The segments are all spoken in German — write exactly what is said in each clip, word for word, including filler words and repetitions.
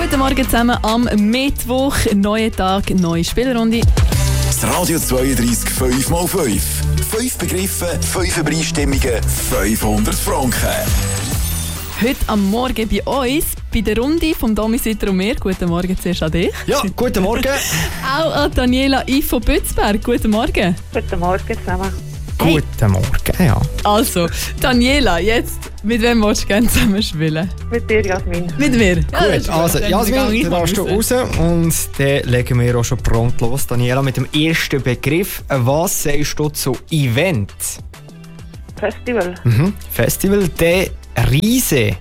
Guten Morgen zusammen am Mittwoch. Neuer Tag, neue Spielrunde. Das Radio zweiunddreißig fünf mal fünf. Fünf Begriffe, fünf Übereinstimmungen, fünfhundert Franken. Heute am Morgen bei uns, bei der Runde vom Domi Sitter und mir. Guten Morgen zuerst an dich. Ja, guten Morgen. Auch an Daniela I von Bützberg. Guten Morgen. Guten Morgen zusammen. Hey. Guten Morgen, ja. Also, Daniela, jetzt, mit wem willst du gerne zusammen spielen? Mit dir, Jasmin. Mit mir? Ja, das Gut, ist also Dann Jasmin, gehe ich du mal darfst du raus und dann legen wir auch schon prompt los. Daniela, mit dem ersten Begriff. Was sagst du zu Event? Festival. Mhm. Festival, der Riese.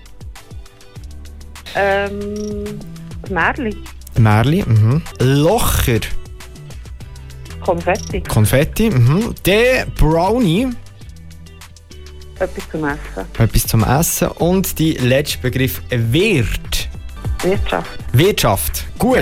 Ähm, das Märli. Märli, mhm. Locher. Konfetti. Konfetti, mhm. Der Brownie. Etwas zum Essen. Etwas zum Essen. Und die letzte Begriff Wirt. Wirtschaft. Wirtschaft. Gut.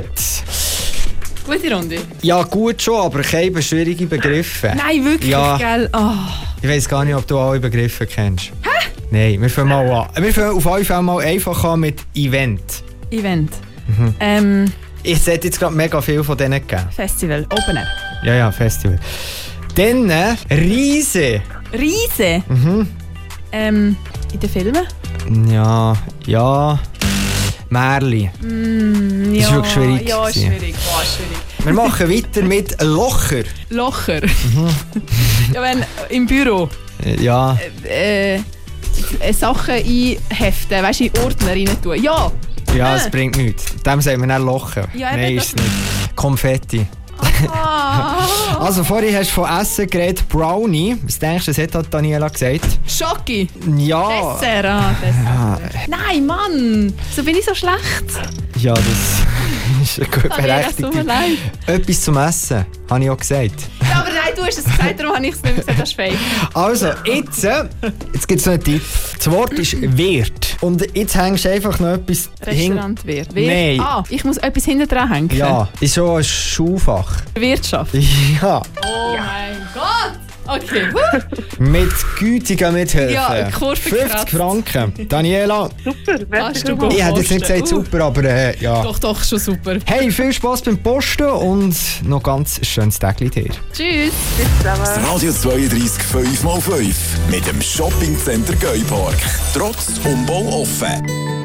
Gute Runde. Ja, gut schon, aber keine schwierige Begriffe. Nein, wirklich, Ja. gell? Oh. Ich weiss gar nicht, ob du alle Begriffe kennst. Hä? Nein, wir fangen mal an. Wir fangen auf jeden Fall mal einfach an mit Event. Event. Mhm. Ähm, Ich sollte jetzt gerade mega viel von denen geben. Festival. Open Air. Ja, ja, Festival. Dann äh, Riese. Riese. Mhm. Ähm, in den Filmen? Ja, ja. Märli. Mm, Das ja, ist wirklich schwierig Ja, gewesen. schwierig. Boah, schwierig. Wir machen weiter mit Locher. Locher. Ja, wenn im Büro Äh, Ja, äh, äh, Sachen einheften, weißt du, in Ordner rein tun. Ja! ja, Äh. es bringt nichts. Dem sagen wir dann Locher. Ja, eben, Nein, das ist es nicht. Konfetti. Ah, Also vorhin hast du von Essen geredet, Brownie. Was denkst du, das hat halt Daniela gesagt? Schoki! Ja. Dessert! Ah, Dessert. Nein, Mann! So bin ich so schlecht. Ja, das ist eine gute Daniela, es tut mir Berechtigung. leid. Etwas zum Essen, habe ich auch gesagt. Ja, aber nein, du hast es gesagt, darum habe ich es nicht mehr gesagt, das ist fake. Also, jetzt, äh, jetzt gibt es noch einen Tipp. Das Wort ist Wirt. Und jetzt hängst du einfach noch etwas Restaurant Wirt. Wirt. Nein. Ah, ich muss etwas hinten dran hängen. Ja, ist schon ein Schulfach. Wirtschaft. Ja, Oh mein Gott! Okay. mit gütiger Mithilfe. Ja, Kurve fünfzig gekratzt. Franken. Daniela, Super, merci du vielmals. ich hätte jetzt nicht Posten. gesagt super, aber äh, ja. Doch, doch, schon super. Hey, viel Spass beim Posten und noch ganz schönes Tag dir. Tschüss! Bis zusammen. Das Radio zweiunddreißig fünf mal fünf mit dem Shoppingcenter Geupark. Trotz Umbau offen.